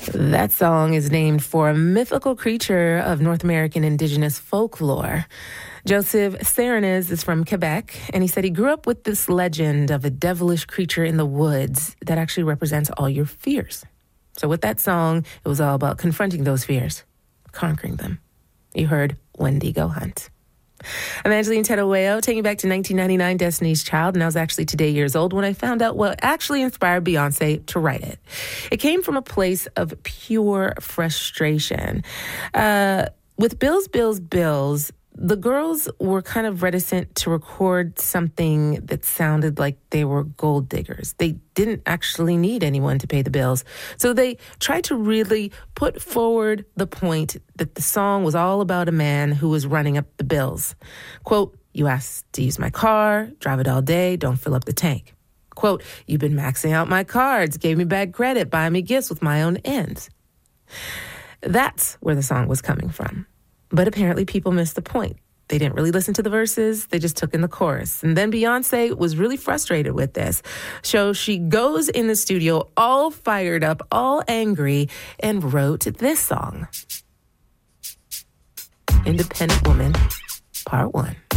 That song is named for a mythical creature of North American indigenous folklore. Joseph Serenes is from Quebec, and he said he grew up with this legend of a devilish creature in the woods that actually represents all your fears. So with that song, it was all about confronting those fears, conquering them. You heard Wendigo Hunt. I'm Angeline Terueo, taking you back to 1999, Destiny's Child, and I was actually today years old when I found out what actually inspired Beyonce to write it. It came from a place of pure frustration. With Bills, the girls were kind of reticent to record something that sounded like they were gold diggers. They didn't actually need anyone to pay the bills. So they tried to really put forward the point that the song was all about a man who was running up the bills. Quote, "You asked to use my car, drive it all day, don't fill up the tank." Quote, "You've been maxing out my cards, gave me bad credit, buying me gifts with my own ends." That's where the song was coming from. But apparently people missed the point. They didn't really listen to the verses. They just took in the chorus. And then Beyonce was really frustrated with this. So she goes in the studio all fired up, all angry, and wrote this song. Independent Woman, Part 1.